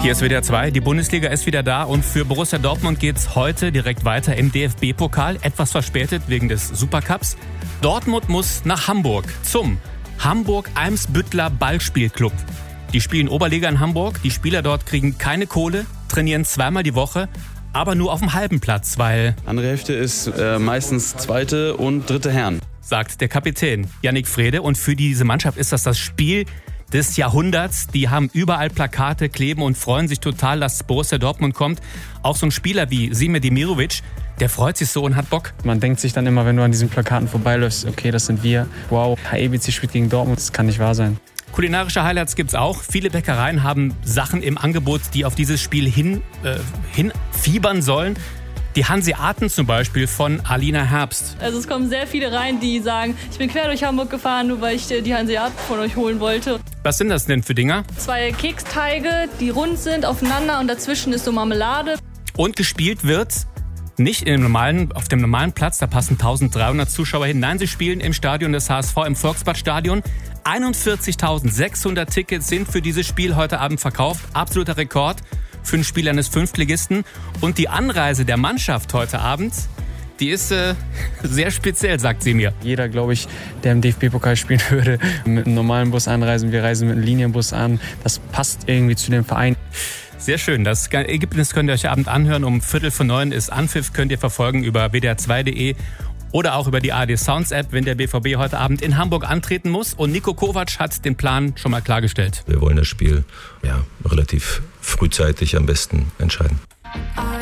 Hier ist WDR 2, die Bundesliga ist wieder da und für Borussia Dortmund geht's heute direkt weiter im DFB-Pokal, etwas verspätet wegen des Supercups. Dortmund muss nach Hamburg zum Hamburg-Eimsbütteler Ballspielclub. Die spielen Oberliga in Hamburg, die Spieler dort kriegen keine Kohle, trainieren zweimal die Woche, aber nur auf dem halben Platz, weil... Andere Hälfte ist meistens zweite und dritte Herren, sagt der Kapitän Yannick Frede. Und für diese Mannschaft ist das Spiel des Jahrhunderts. Die haben überall Plakate kleben und freuen sich total, dass Borussia Dortmund kommt. Auch so ein Spieler wie Sime Demirovic, der freut sich so und hat Bock. Man denkt sich dann immer, wenn du an diesen Plakaten vorbeiläufst, okay, das sind wir. Wow, HEBC spielt gegen Dortmund, das kann nicht wahr sein. Kulinarische Highlights gibt's auch. Viele Bäckereien haben Sachen im Angebot, die auf dieses Spiel hinfiebern sollen. Die Hanseaten zum Beispiel von Alina Herbst. Also es kommen sehr viele rein, die sagen, ich bin quer durch Hamburg gefahren, nur weil ich die Hanseaten von euch holen wollte. Was sind das denn für Dinger? 2 Keksteige, die rund sind, aufeinander und dazwischen ist so Marmelade. Und gespielt wird nicht auf dem normalen Platz, da passen 1300 Zuschauer hin. Nein, sie spielen im Stadion des HSV, im Volksbadstadion. 41.600 Tickets sind für dieses Spiel heute Abend verkauft. Absoluter Rekord für ein Spiel eines Fünftligisten. Und die Anreise der Mannschaft heute Abend, die ist sehr speziell, sagt sie mir. Jeder, glaube ich, der im DFB-Pokal spielen würde, mit einem normalen Bus anreisen. Wir reisen mit einem Linienbus an. Das passt irgendwie zu dem Verein. Sehr schön. Das Ergebnis könnt ihr euch Abend anhören. Um 8:45 ist Anpfiff, könnt ihr verfolgen über wdr2.de oder auch über die ARD Sounds App, wenn der BVB heute Abend in Hamburg antreten muss. Und Niko Kovac hat den Plan schon mal klargestellt. Wir wollen das Spiel relativ frühzeitig am besten entscheiden.